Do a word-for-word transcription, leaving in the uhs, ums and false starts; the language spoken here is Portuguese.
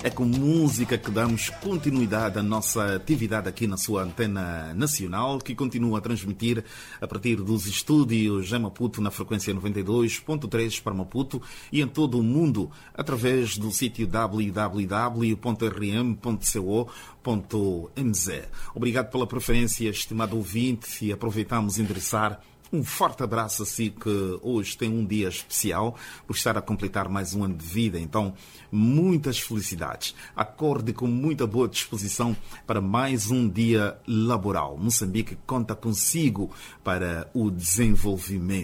É com música que damos continuidade à nossa atividade aqui na sua antena nacional, que continua a transmitir a partir dos estúdios em Maputo na frequência noventa e dois ponto três para Maputo e em todo o mundo através do sítio w w w ponto r m ponto co ponto m z. Obrigado pela preferência, estimado ouvinte, e aproveitamos endereçar um forte abraço a si que hoje tem um dia especial por estar a completar mais um ano de vida. Então, muitas felicidades. Acorde com muita boa disposição para mais um dia laboral. Moçambique conta consigo para o desenvolvimento.